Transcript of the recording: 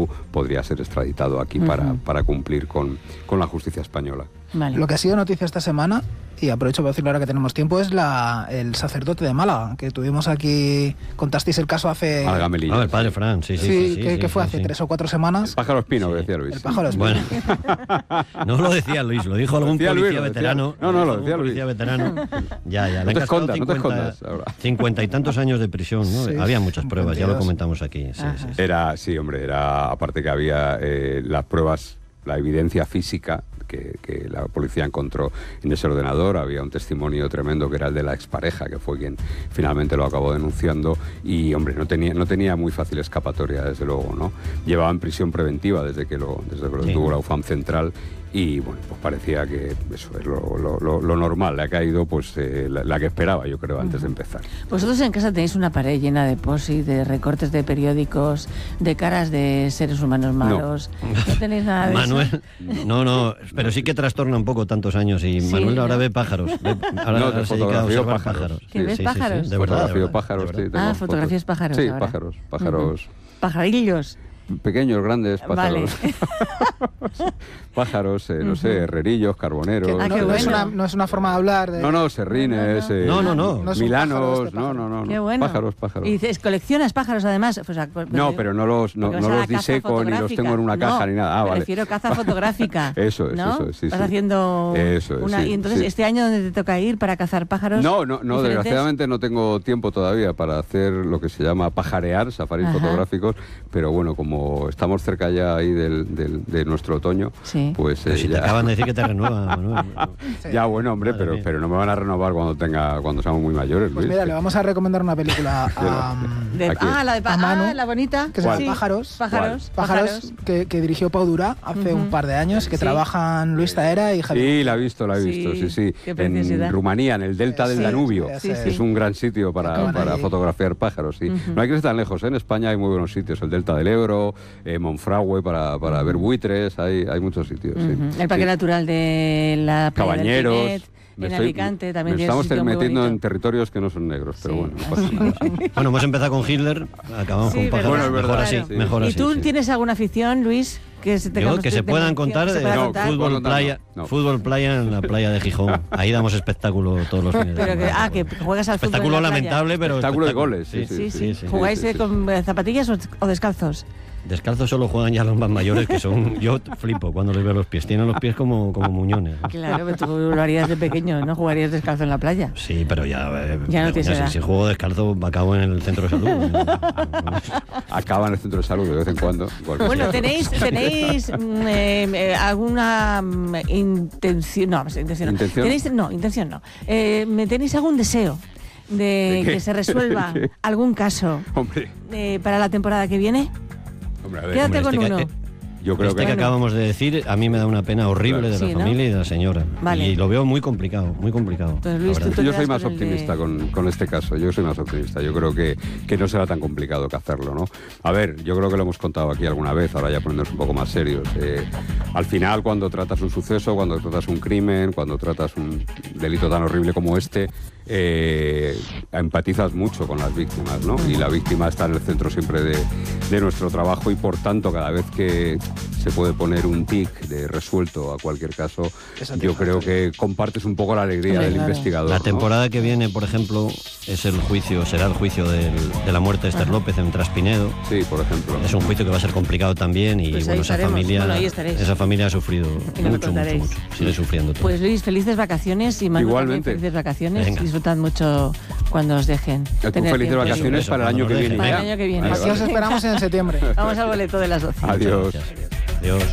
Salou podría ser extraditado aquí para cumplir con la justicia española. Vale. Lo que ha sido noticia esta semana, y aprovecho para decirlo ahora que tenemos tiempo, es el sacerdote de Málaga, que tuvimos aquí, contasteis el caso hace... Algamelilla. El padre Fran, sí. Que fue hace 3 o 4 semanas. El pájaro espino, que decía Luis. El pájaro espino. Bueno, no lo decía Luis, lo dijo algún policía Luis, veterano. No, lo decía Luis. Policía veterano. Ya, No te escondas ahora. 50 y tantos años de prisión, ¿no? Sí, había muchas pruebas, 52. ya lo comentamos aquí. Sí. Era aparte que había las pruebas, la evidencia física que la policía encontró en ese ordenador. Había un testimonio tremendo que era el de la expareja, que fue quien finalmente lo acabó denunciando, y hombre, no tenía muy fácil escapatoria, desde luego, ¿no? Llevaba en prisión preventiva desde que lo tuvo la UFAM Central, y bueno, pues parecía que eso es lo normal. Le ha caído pues la que esperaba, yo creo, antes de empezar. Vosotros en casa tenéis una pared llena de post-it, de recortes de periódicos, de caras de seres humanos malos. No tenéis nada de Manuel, eso. No, pero sí que trastorna un poco tantos años, y Sí, Manuel ahora ¿no? ve pájaros. Ahora se dedica a fotografío observar pájaros. ¿Que ves pájaros? De verdad. Fotografío pájaros, sí. tengo Fotografías fotos. pájaros Sí, ahora. pájaros. Pajarillos. Pequeños, grandes, pájaros. Vale. Pájaros, no sé, herrerillos, carboneros. Ah, qué bueno. No es una forma de hablar. No, serrines, No. No es un milanos, pájaro, no. Qué bueno. Pájaros. Y dices, ¿coleccionas pájaros además? Pues, No, pero no los diseco, ni los tengo en una caja, ni nada. Me refiero a caza fotográfica. Eso es, ¿no? sí. Vas haciendo Eso es, sí, y entonces, sí. ¿este año dónde te toca ir para cazar pájaros? No, diferentes? desgraciadamente no tengo tiempo todavía para hacer lo que se llama pajarear, safaris fotográficos, pero bueno, como estamos cerca ya ahí de nuestro otoño, Sí. pues Pero si te acaban de decir que te renuevan, Manuel. ya, bueno, hombre, Madre mía. pero no me van a renovar cuando seamos muy mayores, Pues Luis. mira, le vamos a recomendar una película Aquí. a Manu, la bonita. que se llama Sí. Pájaros. Pájaros. Que dirigió Pau Durá hace un par de años, que Sí. trabajan Luis Taera y Javier. Sí, la he visto, Sí, sí. qué preciosidad. En Rumanía, en el delta del Sí, Danubio. sí. Es un gran sitio para ahí. fotografiar pájaros, sí. No hay que ir tan lejos, ¿eh? En España hay muy buenos sitios, el delta del Ebro, Monfragüe para ver buitres, hay muchos sitios, sí. El Parque Sí. Natural de la Playa del Cabañeros. Pinet, en Alicante también Me tiene un estamos sitio muy metiendo bonito. en territorios que no son negros, pero Sí, bueno, no pasa así. nada. Bueno, hemos empezado con Hitler, acabamos Sí, con pájaros. Bueno, es verdad, mejor así, sí. mejor ¿Y así. tú sí. tienes alguna afición, Luis? Que se puedan contar que se de pueda No, contar? fútbol. fútbol playa, No. fútbol playa en la playa de Gijón. Ahí damos espectáculo todos los fines de Pero semana. que juegas al fútbol en Espectáculo la playa. lamentable, pero Espectáculo de goles, sí. Sí. ¿Jugáis con zapatillas o descalzos? Descalzos solo juegan ya los más mayores, que son... Yo flipo cuando les veo los pies. Tienen los pies como muñones. Claro, pero tú lo harías de pequeño, ¿no? Jugarías descalzo en la playa. Sí, pero ya... Ya no tienes edad. si juego descalzo, acabo en el centro de salud. Acaba en el centro de salud de vez en cuando. Bueno, ¿tenéis alguna intención? No, intención no. ¿Intención? Intención no. ¿Tenéis algún deseo de qué? que se resuelva ¿De qué? algún caso Hombre, para la temporada que viene? a ver, Quédate con este uno. yo creo que... que acabamos de decir, a mí me da una pena horrible de la Sí, ¿no? familia y de la señora. Vale. Y lo veo muy complicado, muy complicado. Entonces, Luis, la verdad. tú te Yo soy quedas más con el de- optimista con este caso. Yo soy más optimista. Yo creo que no será tan complicado que hacerlo, ¿no? A ver, yo creo que lo hemos contado aquí alguna vez, ahora ya poniéndonos un poco más serios. Al final, cuando tratas un suceso, cuando tratas un crimen, cuando tratas un delito tan horrible como este, empatizas mucho con las víctimas, ¿no? Y la víctima está en el centro siempre de nuestro trabajo, y por tanto, cada vez que se puede poner un tic de resuelto a cualquier caso, yo creo que compartes un poco la alegría Hombre, del claro. investigador, La ¿no? temporada que viene, por ejemplo, será el juicio de la muerte de Esther López en Traspinedo. Sí, por ejemplo. Es un juicio que va a ser complicado también, y Pues ahí bueno, estaremos. Ahí estaréis. esa familia ha sufrido Y nos mucho. contaréis. Sigue sufriendo todo. Pues Luis, felices vacaciones, y Manu Igualmente. también felices vacaciones. Venga. Disfrutad mucho cuando os dejen. Tú tener felices tiempo vacaciones libre. Eso, para el año cuando que nos viene dejen. Para ya. el año que viene. Vale, Así os esperamos en septiembre. Vamos al boleto de las 12. Adiós. Muchas gracias. Adiós.